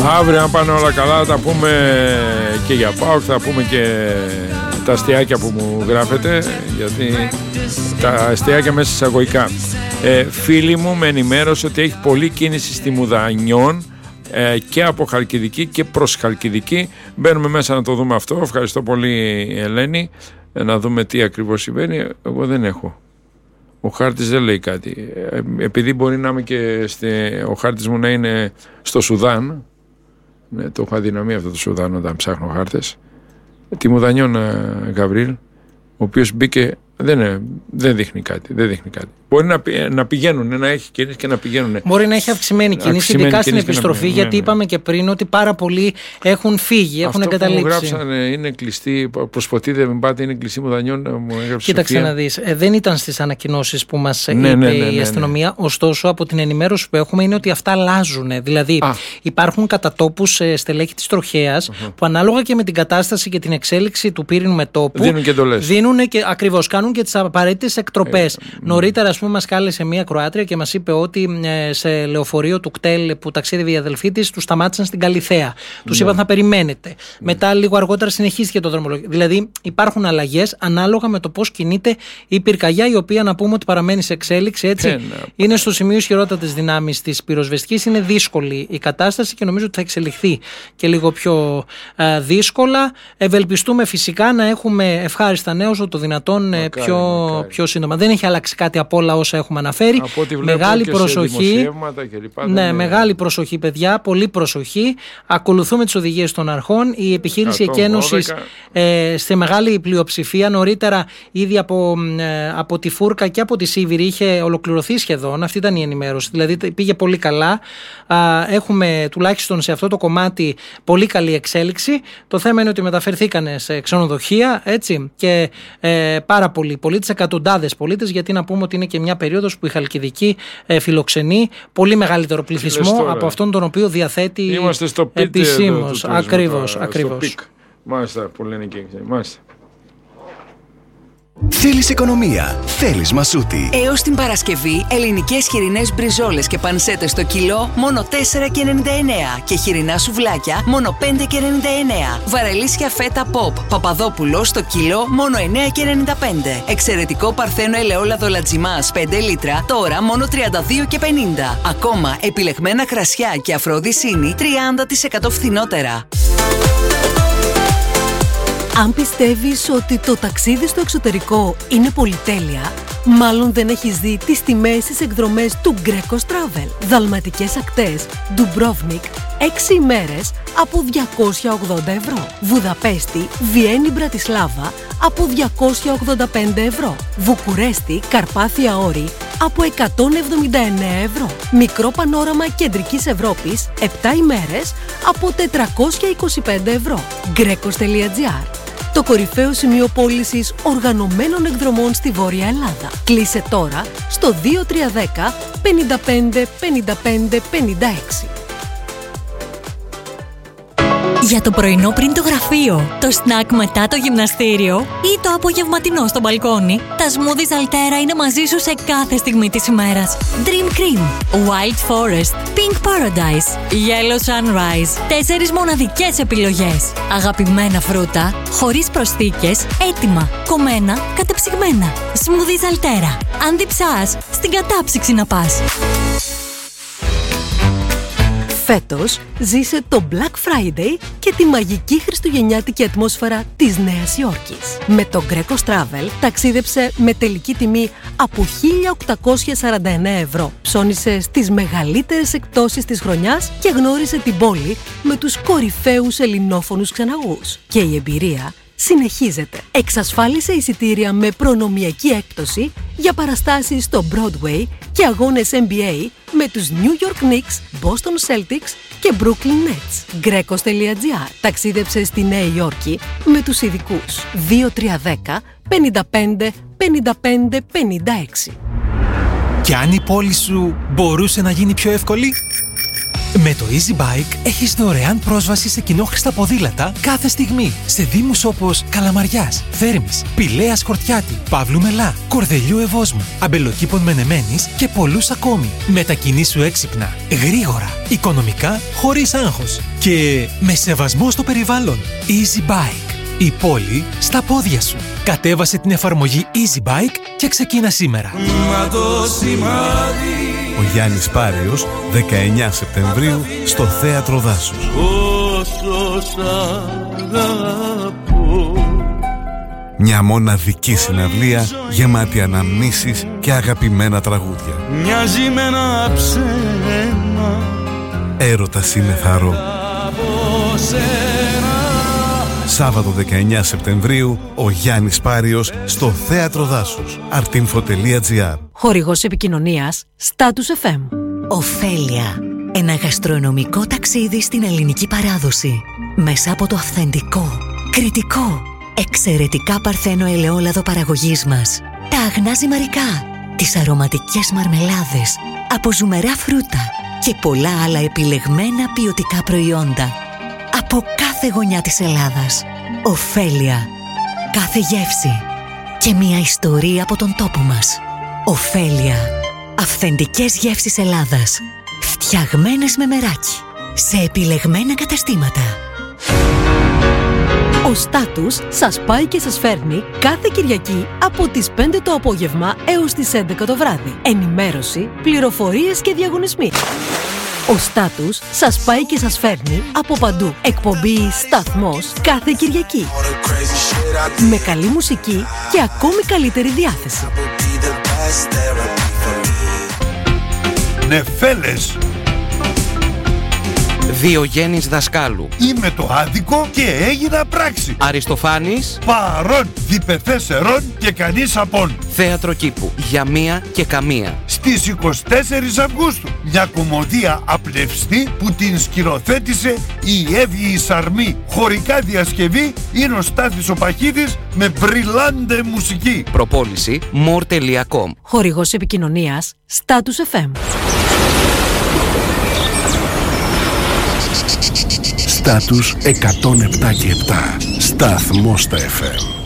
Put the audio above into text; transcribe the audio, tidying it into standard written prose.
Αύριο, αν πάνε όλα καλά, θα πούμε και για ΠΑΟΚ, θα πούμε και τα αστιάκια που μου γράφετε, γιατί τα αστιάκια μέσα εισαγωγικά. Φίλοι μου με ενημέρωσε ότι έχει πολλή κίνηση στη Μουδανιών και από Χαλκιδική και προς Χαλκιδική. Μπαίνουμε μέσα να το δούμε αυτό. Ευχαριστώ πολύ, Ελένη. Να δούμε τι ακριβώς συμβαίνει. Εγώ δεν έχω. Ο χάρτης δεν λέει κάτι. Επειδή μπορεί να είμαι και ο χάρτης μου να είναι στο Σουδάν. Ναι, το έχω αδυναμία αυτό το Σουδάν όταν ψάχνω χάρτες. Τη Μουδανιών, Γαβρίλ, ο οποίος μπήκε. Δεν δείχνει κάτι. Μπορεί να πηγαίνουν, να έχει κίνηση και να πηγαίνουν. Μπορεί να έχει αυξημένη κίνηση, ειδικά στην επιστροφή, γιατί είπαμε και πριν ότι πάρα πολλοί έχουν φύγει, έχουν εγκαταλείψει. Αυτό που μου γράψανε είναι κλειστή, προσποτείτε με πάτε, είναι κλειστή Μουδανιών, μου έγραψε. Κοίταξε να δεις, δεν ήταν στις ανακοινώσεις που μας είπε η αστυνομία, ωστόσο από την ενημέρωση που έχουμε είναι ότι αυτά αλλάζουν. Δηλαδή υπάρχουν κατά τόπους στελέχη της τροχέας που ανάλογα και με την κατάσταση και την εξέλιξη του πύρινου μετώπου δίνουν και ακριβώς, κάνουν και τις απαραίτητες εκτροπές. Νωρίτερα, ας πούμε, μας κάλεσε μία Κροάτρια και μας είπε ότι σε λεωφορείο του ΚΤΕΛ που ταξίδευε η αδελφή της, τους σταμάτησαν στην Καλιθέα. Τους είπαν θα περιμένετε. Μετά, λίγο αργότερα, συνεχίστηκε το δρομολόγιο. Δηλαδή, υπάρχουν αλλαγές ανάλογα με το πώς κινείται η πυρκαγιά, η οποία να πούμε ότι παραμένει σε εξέλιξη. Έτσι. Είναι στο σημείο ισχυρότατες δυνάμεις της πυροσβεστικής. Είναι δύσκολη η κατάσταση και νομίζω ότι θα εξελιχθεί και λίγο πιο δύσκολα. Ευελπιστούμε φυσικά να έχουμε ευχάριστα νέα όσο το δυνατόν πιο σύντομα. Δεν έχει αλλάξει κάτι από όλα όσα έχουμε αναφέρει. Μεγάλη προσοχή. Μεγάλη προσοχή, παιδιά. Πολύ προσοχή. Ακολουθούμε τις οδηγίες των αρχών. Η επιχείρηση εκένωσης σε μεγάλη πλειοψηφία νωρίτερα ήδη από τη Φούρκα και από τη Σίβηρη είχε ολοκληρωθεί σχεδόν. Αυτή ήταν η ενημέρωση. Δηλαδή πήγε πολύ καλά. Έχουμε τουλάχιστον σε αυτό το κομμάτι πολύ καλή εξέλιξη. Το θέμα είναι ότι μεταφερθήκανε σε ξενοδοχεία, έτσι, και πάρα πολλοί πολίτες, εκατοντάδες πολίτες, γιατί να πούμε ότι είναι και μια περίοδος που η Χαλκιδική φιλοξενεί πολύ μεγαλύτερο πληθυσμό από αυτόν τον οποίο διαθέτει επισήμως. Ακριβώς. Μάλιστα, που λένε και μάλιστα. Θέλεις οικονομία, θέλεις μασούτη. Έως την Παρασκευή, ελληνικές χοιρινές μπριζόλες και πανσέτες στο κιλό μόνο 4,99 και χοιρινά σουβλάκια μόνο 5,99. Βαρελίσια φέτα pop Παπαδόπουλο στο κιλό μόνο 9,95. Εξαιρετικό παρθένο ελαιόλαδο λατζιμάς 5 λίτρα τώρα μόνο 32,50. Ακόμα επιλεγμένα κρασιά και αφροδισίνη 30% φθηνότερα. Αν πιστεύεις ότι το ταξίδι στο εξωτερικό είναι πολυτέλεια, μάλλον δεν έχεις δει τις τιμές στις εκδρομές του Greco Travel. Δαλματικές ακτές, Ντουμπρόβνικ, 6 ημέρες από 280 ευρώ. Βουδαπέστη, Βιέννη, Μπρατισλάβα από 285 ευρώ. Βουκουρέστη, Καρπάθια Όρη από 179 ευρώ. Μικρό πανόραμα Κεντρικής Ευρώπης, 7 ημέρες από 425 ευρώ. Grecos.gr, το κορυφαίο σημείο πώλησης οργανωμένων εκδρομών στη Βόρεια Ελλάδα. Κλείσε τώρα στο 2310 55 55 56. Για το πρωινό πριν το γραφείο, το σνακ μετά το γυμναστήριο ή το απογευματινό στο μπαλκόνι, τα smoothies Altera είναι μαζί σου σε κάθε στιγμή της ημέρας. Dream Cream, Wild Forest, Pink Paradise, Yellow Sunrise. 4 μοναδικές επιλογές. Αγαπημένα φρούτα, χωρίς προσθήκες, έτοιμα, κομμένα, κατεψυγμένα. Smoothies Altera. Αν διψάς, στην κατάψυξη να πας. Φέτος ζήσε το Black Friday και τη μαγική χριστουγεννιάτικη ατμόσφαιρα της Νέας Υόρκης. Με το Greco Travel ταξίδεψε με τελική τιμή από 1.849 ευρώ. Ψώνισε στις μεγαλύτερες εκπτώσεις της χρονιάς και γνώρισε την πόλη με τους κορυφαίους ελληνόφωνους ξεναγούς. Και η εμπειρία συνεχίζεται. Εξασφάλισε εισιτήρια με προνομιακή έκπτωση για παραστάσεις στο Broadway και αγώνες NBA με τους New York Knicks, Boston Celtics και Brooklyn Nets. Grecos.gr, ταξίδεψε στη Νέα Υόρκη με τους ειδικούς 2310 55 55 56. Και αν η πόλη σου μπορούσε να γίνει πιο εύκολη? Με το Easy Bike έχεις δωρεάν πρόσβαση σε κοινόχρηστα ποδήλατα κάθε στιγμή σε δήμους όπως Καλαμαριάς, Θέρμης, Πηλαίας Χορτιάτη, Παύλου Μελά, Κορδελιού Ευόσμου, Αμπελοκήπων Μενεμένης και πολλούς ακόμη. Μετακινήσου έξυπνα, γρήγορα, οικονομικά, χωρίς άγχος και με σεβασμό στο περιβάλλον. Easy Bike. Η πόλη στα πόδια σου. Κατέβασε την εφαρμογή Easy Bike και ξεκίνα σήμερα. Ο Γιάννης Πάριος, 19 Σεπτεμβρίου, στο Θέατρο Δάσους. Μια μοναδική συναυλία γεμάτη αναμνήσεις και αγαπημένα τραγούδια. Μοιάζει με ένα ψέμα. Έρωτας είναι θαρώ. Σάββατο 19 Σεπτεμβρίου, ο Γιάννης Πάριος στο Θέατρο Δάσους. artinfo.gr. Χορηγός επικοινωνίας Status FM. Οφέλια. Ένα γαστρονομικό ταξίδι στην ελληνική παράδοση. Μέσα από το αυθεντικό, κριτικό, εξαιρετικά παρθένο ελαιόλαδο παραγωγής μας. Τα αγνά ζυμαρικά, τις αρωματικές μαρμελάδες, από ζουμερά φρούτα και πολλά άλλα επιλεγμένα ποιοτικά προϊόντα. Από κάθε γωνιά της Ελλάδας. Οφέλια. Κάθε γεύση και μια ιστορία από τον τόπο μας. Οφέλια. Αυθεντικές γεύσεις Ελλάδας. Φτιαγμένες με μεράκι. Σε επιλεγμένα καταστήματα. Ο Status σας πάει και σας φέρνει κάθε Κυριακή από τις 5 το απόγευμα έως τις 11 το βράδυ. Ενημέρωση, πληροφορίες και διαγωνισμοί. Ο Status σας πάει και σας φέρνει από παντού. Εκπομπή «Σταθμός» κάθε Κυριακή. Με καλή μουσική και ακόμη καλύτερη διάθεση. Νεφέλες. Διογέννης Δασκάλου. Είμαι το άδικο και έγινα πράξη. Αριστοφάνης. Παρών, διπεθέσερον και κανείς απόν. Θέατρο Κήπου. Για μία και καμία. Στις 24 Αυγούστου. Μια κομμωδία απλευστή που την σκηνοθέτησε η Εύη η Σαρμή. Χωρικά διασκευή είναι ο Στάθης ο Παχίδης με μπριλάντε μουσική. Προπόληση more.com. Χορηγός επικοινωνίας Status FM. Στάτους 107 και 7. Σταθμός στα FM.